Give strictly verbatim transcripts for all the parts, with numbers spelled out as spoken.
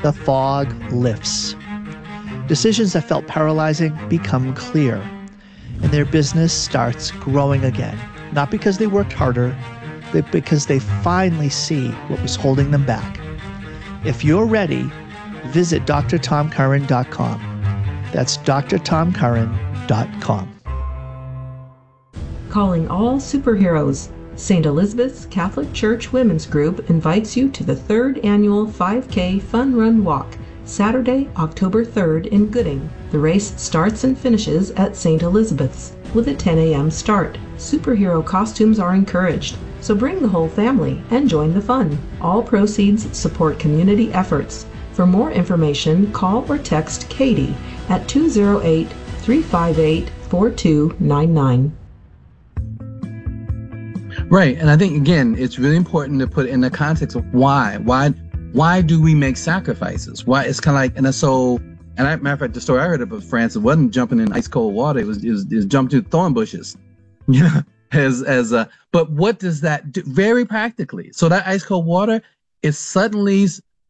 the fog lifts. Decisions that felt paralyzing become clear, and their business starts growing again, not because they worked harder, but because they finally see what was holding them back. If you're ready, visit d r tom curran dot com. That's d r tom curran dot com. Calling all superheroes. Saint Elizabeth's Catholic Church Women's Group invites you to the third annual five K Fun Run Walk, Saturday, October third in Gooding. The race starts and finishes at Saint Elizabeth's with a ten a m start. Superhero costumes are encouraged, so bring the whole family and join the fun. All proceeds support community efforts. For more information, call or text Katie at two oh eight, three five eight, four two nine nine. Right, and I think, again, it's really important to put in the context of why. Why why do we make sacrifices? Why? It's kind of like, and so, and I, matter of fact, the story I heard about France, it wasn't jumping in ice cold water, it was, it was, it was jumping through thorn bushes. Yeah, as, as a, but what does that do? Very practically. So that ice cold water, it suddenly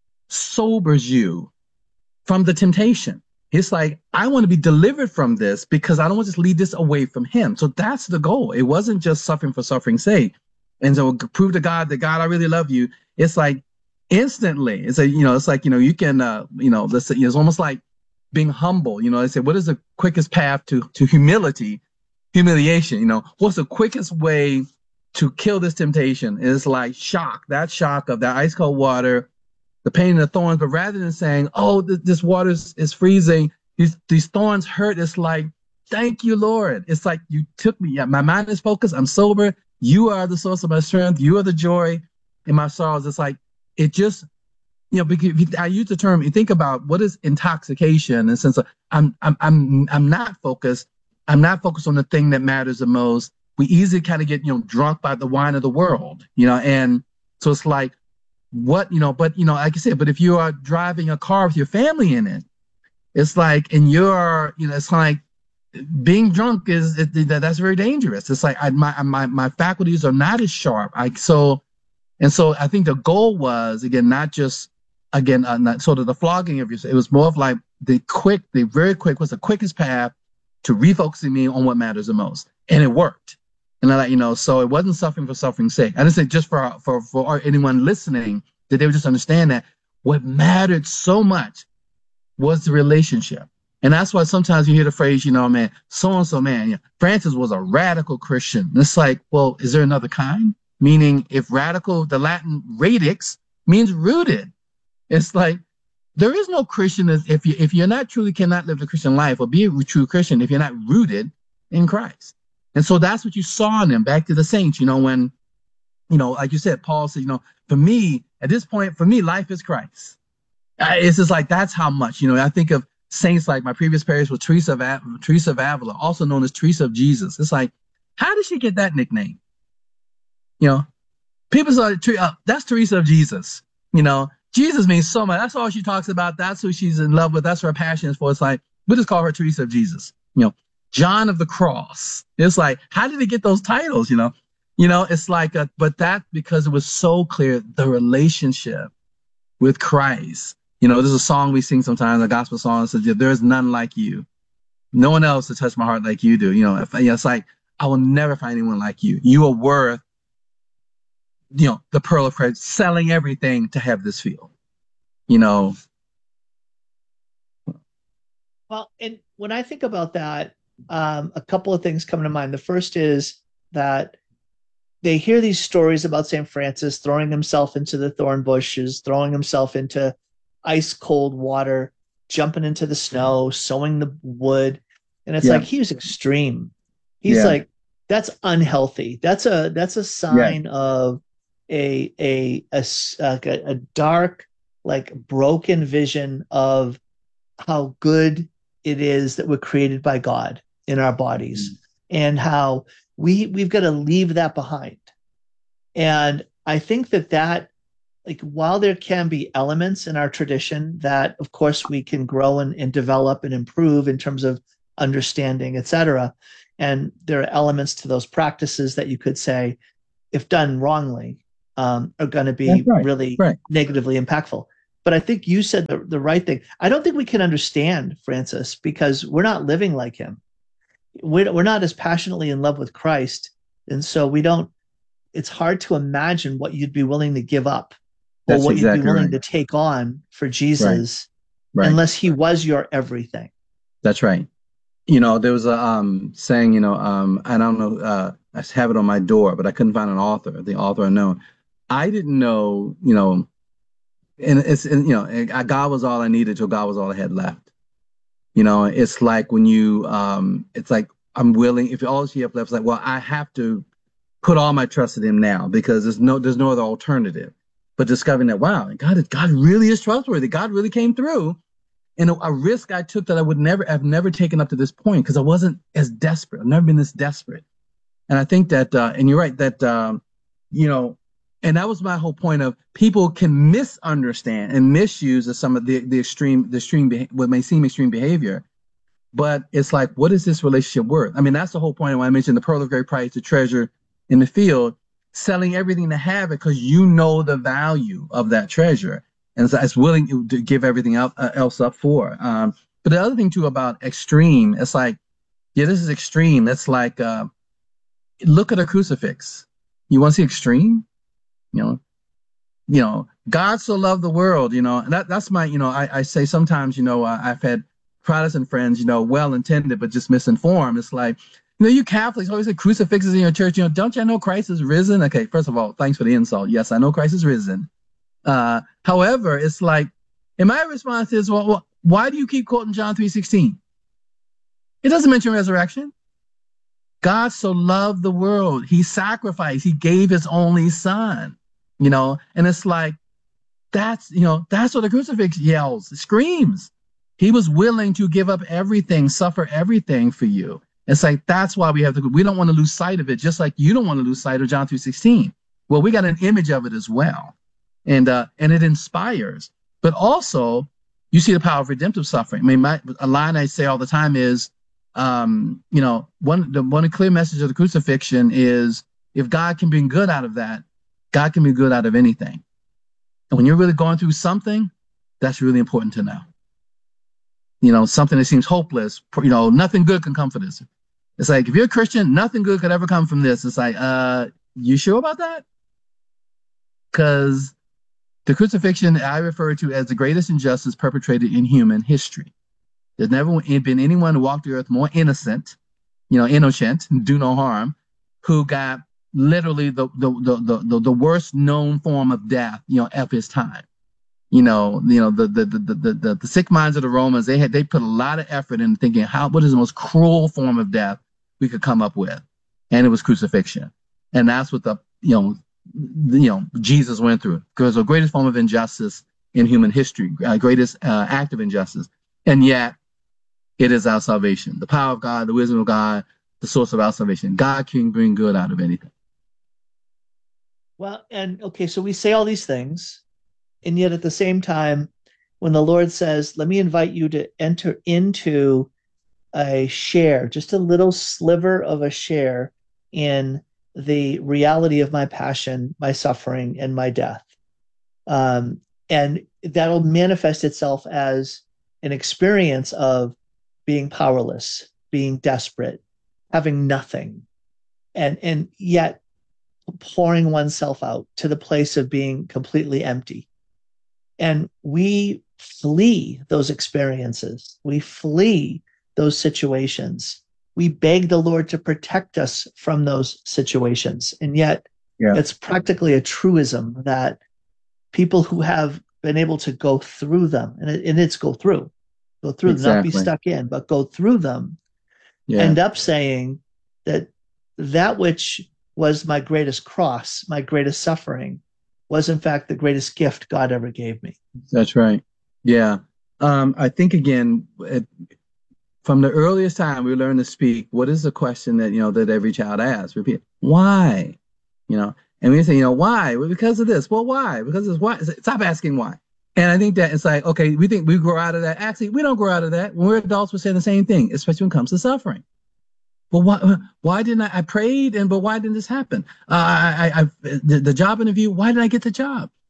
sobers you from the temptation. It's like, I want to be delivered from this because I don't want to just lead this away from him. So that's the goal. It wasn't just suffering for suffering's sake. And so prove to God that, God, I really love you. It's like instantly. It's like, you know, it's like, you know, you can, uh, you know, let's say, it's almost like being humble. You know, they say, what is the quickest path to, to humility, humiliation? You know, what's the quickest way to kill this temptation? It's like shock, that shock of that ice cold water, the pain and the thorns, but rather than saying, oh, th this water is, is freezing, these, these thorns hurt, it's like, thank you, Lord. It's like, you took me, yeah, my mind is focused, I'm sober, you are the source of my strength, you are the joy in my sorrows. It's like, it just, you know, because if you, I use the term, you think about what is intoxication in the sense of, I'm, I'm, I'm, I'm not focused, I'm not focused on the thing that matters the most. We easily kind of get, you know, drunk by the wine of the world, you know, and so it's like, what, you know, but, you know, like I said, but if you are driving a car with your family in it, it's like, and you're, you know, it's like being drunk is, it, that, that's very dangerous. It's like, I, my, my, my faculties are not as sharp. I, so, and so I think the goal was, again, not just, again, uh, not sort of the flogging of yourself. It was more of like the quick, the very quick was the quickest path to refocusing me on what matters the most. And it worked. And I, you know, so it wasn't suffering for suffering's sake. I didn't say just for, for, for anyone listening, that they would just understand that what mattered so much was the relationship. And that's why sometimes you hear the phrase, you know, man, so-and-so, man, yeah, Francis was a radical Christian. And it's like, well, is there another kind? Meaning if radical, the Latin radix means rooted. It's like, there is no Christian if you, if you're not truly cannot live the Christian life or be a true Christian if you're not rooted in Christ. And so that's what you saw in them, back to the saints, you know, when, you know, like you said, Paul said, you know, for me, at this point, for me, life is Christ. I, it's just like, that's how much, you know, I think of saints like my previous parish was Teresa of, Av Teresa of Avila, also known as Teresa of Jesus. It's like, how did she get that nickname? You know, people say, uh, that's Teresa of Jesus. You know, Jesus means so much. That's all she talks about. That's who she's in love with. That's her passion is for. It's like, we'll just call her Teresa of Jesus. You know, John of the Cross. It's like, how did he get those titles? You know, you know, it's like, a, but that because it was so clear, the relationship with Christ. You know, there's a song we sing sometimes, a gospel song that says, there's none like you. No one else to touch my heart like you do. You know, if, you know, it's like, I will never find anyone like you. You are worth, you know, the pearl of Christ, selling everything to have this feel, you know. Well, and when I think about that, um, a couple of things come to mind. The first is that they hear these stories about Saint Francis throwing himself into the thorn bushes, throwing himself into ice cold water, jumping into the snow, sewing the wood. And it's yeah. like, he was extreme. He's yeah. like, that's unhealthy. That's a, that's a sign yeah. of a, a, a, a, a dark, like broken vision of how good it is that we're created by God in our bodies, mm. and how we, we've got to leave that behind. And I think that that, like, while there can be elements in our tradition that, of course, we can grow and, and develop and improve in terms of understanding, et cetera, and there are elements to those practices that you could say, if done wrongly, um, are going to be right, really right. negatively impactful. but I think you said the, the right thing. I don't think we can understand Francis because we're not living like him. We're, we're not as passionately in love with Christ. And so we don't, it's hard to imagine what you'd be willing to give up or That's what exactly you'd be willing right. to take on for Jesus Right. Right. unless he was your everything. That's right. You know, there was a um, saying, you know, um, I don't know, uh, I have it on my door, but I couldn't find an author, the author unknown. I didn't know, you know, and it's, and, you know, God was all I needed till God was all I had left. You know, it's like when you, um, it's like, I'm willing, if all you have left is like, well, I have to put all my trust in him now because there's no, there's no other alternative. But discovering that, wow, God, God really is trustworthy. God really came through. And a, a risk I took that I would never have never taken up to this point because I wasn't as desperate. I've never been this desperate. And I think that, uh, and you're right, that, um, you know, and that was my whole point of people can misunderstand and misuse some of the, the extreme, the extreme, what may seem extreme behavior. But it's like, what is this relationship worth? I mean, that's the whole point when I mentioned the pearl of great price, the treasure in the field, selling everything to have it because you know the value of that treasure. And so it's willing to give everything else, uh, else up for. Um, but the other thing too about extreme, it's like, yeah, this is extreme. It's like, uh, look at a crucifix. You want to see extreme? You know, you know, God so loved the world. You know, and that that's my, you know, I, I say sometimes, you know, uh, I've had Protestant friends, you know, well intended but just misinformed. It's like, you know, you Catholics always say crucifixes in your church. You know, don't you know Christ is risen? Okay, first of all, thanks for the insult. Yes, I know Christ is risen. Uh, however, it's like, and my response is, well, well, why do you keep quoting John three sixteen? It doesn't mention resurrection. God so loved the world. He sacrificed. He gave his only son, you know, and it's like, that's, you know, that's what the crucifix yells, screams. He was willing to give up everything, suffer everything for you. It's like, that's why we have to, we don't want to lose sight of it, just like you don't want to lose sight of John three sixteen. Well, we got an image of it as well. And uh, and it inspires. But also, you see the power of redemptive suffering. I mean, my, a line I say all the time is, um, you know, one the one clear message of the crucifixion is, if God can bring good out of that, God can be good out of anything. And when you're really going through something, that's really important to know. You know, something that seems hopeless, you know, nothing good can come from this. It's like, if you're a Christian, nothing good could ever come from this. It's like, uh, you sure about that? Because the crucifixion I refer to as the greatest injustice perpetrated in human history. There's never been anyone who walked the earth more innocent, you know, innocent, do no harm, who got literally the the the the, the worst known form of death, you know, of his time. You know, you know, the the the the the, the sick minds of the Romans, they had they put a lot of effort in thinking how what is the most cruel form of death we could come up with, and it was crucifixion, and that's what the you know. you know, Jesus went through, because the greatest form of injustice in human history, uh, greatest uh, act of injustice. And yet it is our salvation, the power of God, the wisdom of God, the source of our salvation. God can bring good out of anything. Well, and okay, so we say all these things, and yet at the same time, when the Lord says, let me invite you to enter into a share, just a little sliver of a share in the reality of my passion, my suffering, and my death. Um, and that'll manifest itself as an experience of being powerless, being desperate, having nothing, and, and yet pouring oneself out to the place of being completely empty. And we flee those experiences. We flee those situations. We beg the Lord to protect us from those situations. And yet yeah. It's practically a truism that people who have been able to go through them, and, it, and it's go through, go through, exactly. Not be stuck in, but go through them, yeah. End up saying that that which was my greatest cross, my greatest suffering, was in fact the greatest gift God ever gave me. That's right. Yeah. Um, I think, again, it, from the earliest time we learn to speak, what is the question that, you know, that every child asks? Repeat, why? You know, and we say, you know, why? Well, because of this. Well, why? Because it's why. Stop asking why. And I think that it's like, okay, we think we grow out of that. Actually, we don't grow out of that. When we're adults, we're saying the same thing, especially when it comes to suffering. Well, why, why didn't I, I prayed, and but why didn't this happen? Uh, I, I, I the, the job interview, why didn't I get the job?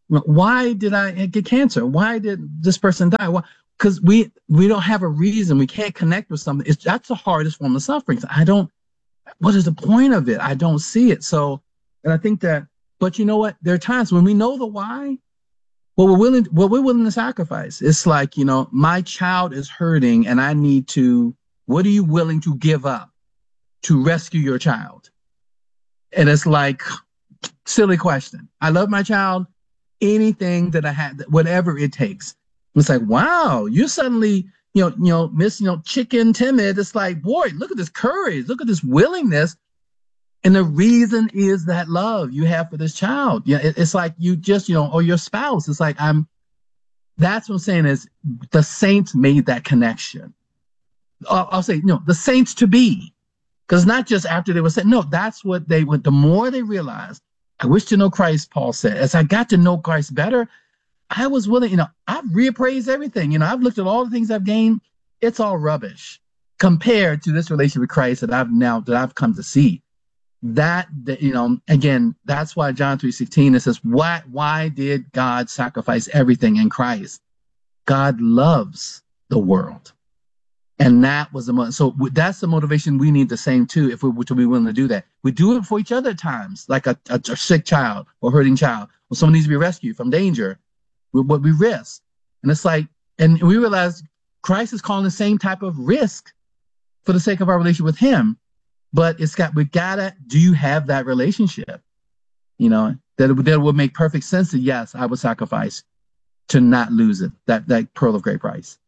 Why did I get cancer? Why did this person die? Why? Because we we don't have a reason. We can't connect with something. It's that's the hardest form of suffering. I don't. What is the point of it? I don't see it. So, and I think that. But you know what? There are times when we know the why. What we're willing, what we're willing to sacrifice. It's like, you know, my child is hurting, and I need to. What are you willing to give up to rescue your child? And it's like, silly question. I love my child. Anything that I had, whatever it takes. It's like, wow, you suddenly, you know, you know, miss, you know, chicken timid. It's like, boy, look at this courage, look at this willingness, and the reason is that love you have for this child. Yeah, it, it's like you just, you know, or your spouse. It's like I'm. That's what I'm saying is the saints made that connection. I'll, I'll say, no, the saints to be, because not just after they were said. No, that's what they would. The more they realized. I wish to know Christ, Paul said. As I got to know Christ better, I was willing, you know, I've reappraised everything. You know, I've looked at all the things I've gained. It's all rubbish compared to this relationship with Christ that I've now, that I've come to see. That, that you know, again, that's why John three sixteen, it says, why, why did God sacrifice everything in Christ? God loves the world. And that was the, so that's the motivation we need the same too, if we were to be willing to do that. We do it for each other at times, like a, a, a sick child or hurting child, or someone needs to be rescued from danger, what we risk. And it's like, and we realize Christ is calling the same type of risk for the sake of our relationship with him. But it's got, we gotta, do you have that relationship? You know, that, that would make perfect sense that yes, I would sacrifice to not lose it, that, that pearl of great price.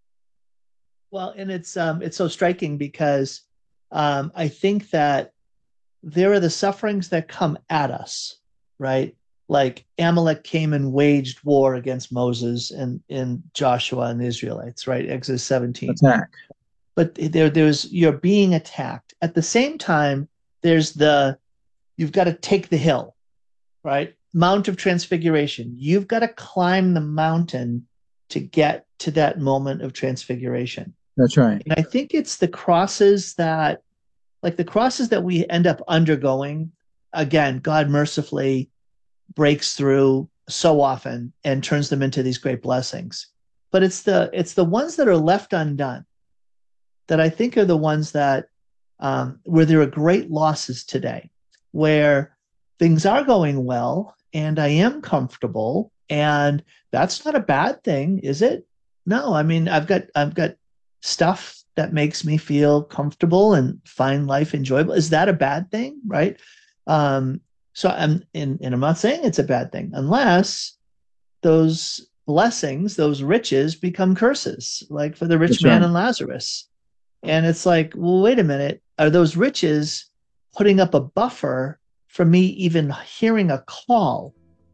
Well, and it's um, it's so striking because um, I think that there are the sufferings that come at us, right? Like Amalek came and waged war against Moses and, and Joshua and the Israelites, right? Exodus seventeen. Attack. But there, there's you're being attacked. At the same time, there's the you've got to take the hill, right? Mount of Transfiguration. You've got to climb the mountain to get to that moment of transfiguration. That's right. And I think it's the crosses that, like the crosses that we end up undergoing. Again, God mercifully breaks through so often and turns them into these great blessings. But it's the it's the ones that are left undone that I think are the ones that um, where there are great losses today, where things are going well and I am comfortable, and that's not a bad thing, is it? No, I mean, I've got I've got stuff that makes me feel comfortable and find life enjoyable. Is that a bad thing, right? Um, so I'm and, and I'm not saying it's a bad thing unless those blessings, those riches become curses, like for the rich That's man right. and Lazarus. And it's like, well, wait a minute. Are those riches putting up a buffer for me even hearing a call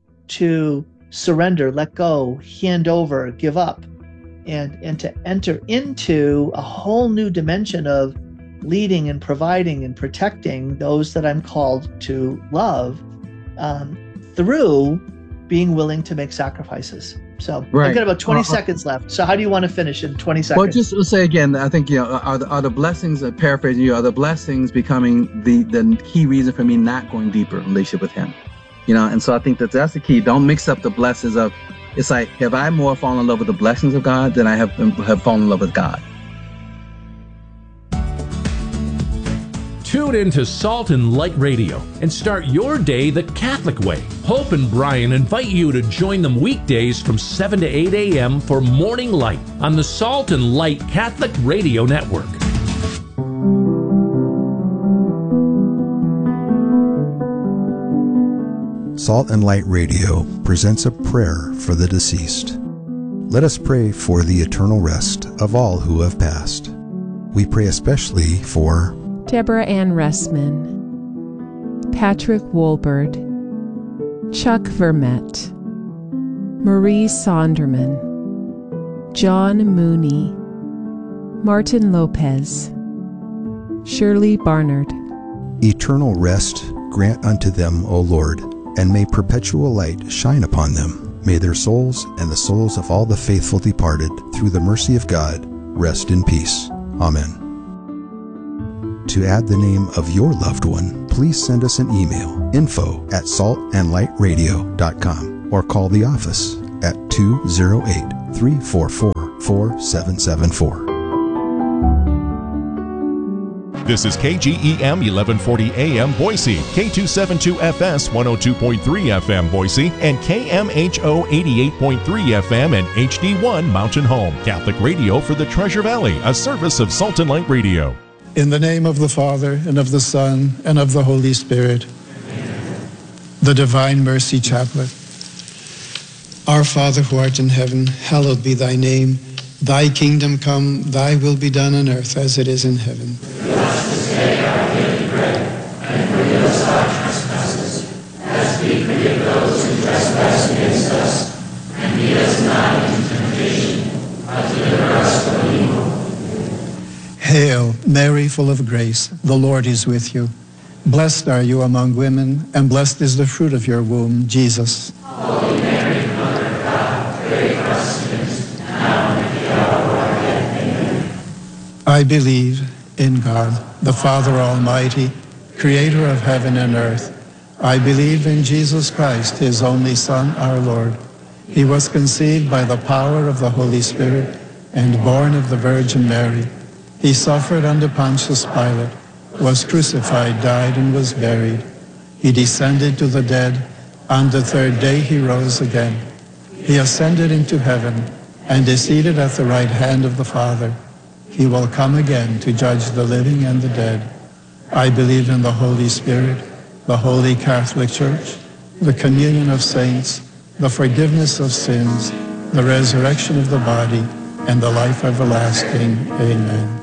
to surrender, let go, hand over, give up, and, and to enter into a whole new dimension of leading and providing and protecting those that I'm called to love um, through being willing to make sacrifices. So Right. I've got about twenty Uh, seconds left. So how do you want to finish in twenty seconds? Well, just to say again, I think, you know, are the, are the blessings, uh, paraphrasing you, are the blessings becoming the, the key reason for me not going deeper in relationship with him? You know, and so I think that that's the key. Don't mix up the blessings of, it's like, have I more fallen in love with the blessings of God than I have, have fallen in love with God? Tune in to Salt and Light Radio and start your day the Catholic way. Hope and Brian invite you to join them weekdays from seven to eight a.m. for Morning Light on the Salt and Light Catholic Radio Network. Salt and Light Radio presents a prayer for the deceased. Let us pray for the eternal rest of all who have passed. We pray especially for Deborah Ann Ressman, Patrick Wolbert, Chuck Vermette, Marie Sonderman, John Mooney, Martin Lopez, Shirley Barnard. eternal rest grant unto them, O Lord, and may perpetual light shine upon them. May their souls and the souls of all the faithful departed, through the mercy of God, rest in peace. Amen. To add the name of your loved one, please send us an email, info at salt and light radio dot com, or call the office at two oh eight, three four four, four seven seven four. This is K G E M eleven forty A M Boise, K two seventy-two F S one oh two point three F M Boise, and K M H O eighty-eight point three F M and H D one Mountain Home. Catholic radio for the Treasure Valley, a service of Salt and Light Radio. In the name of the Father, and of the Son, and of the Holy Spirit. Amen. The Divine Mercy Chaplet. Our Father who art in heaven, hallowed be thy name. Thy kingdom come, thy will be done on earth as it is in heaven. Give us this day our daily bread, and forgive us our trespasses, as we forgive those who trespass against us. And lead us not into temptation, but deliver us from evil. Hail, Mary, full of grace, the Lord is with you. Blessed are you among women, and blessed is the fruit of your womb, Jesus. Holy Mary, Mother of God, pray for us sinners, now and at the hour of our death. Amen. I believe in God, the Father Almighty, creator of heaven and earth. I believe in Jesus Christ, his only Son, our Lord. He was conceived by the power of the Holy Spirit and born of the Virgin Mary. He suffered under Pontius Pilate, was crucified, died, and was buried. He descended to the dead. On the third day he rose again. He ascended into heaven and is seated at the right hand of the Father. He will come again to judge the living and the dead. I believe in the Holy Spirit, the Holy Catholic Church, the communion of saints, the forgiveness of sins, the resurrection of the body, and the life everlasting. Amen.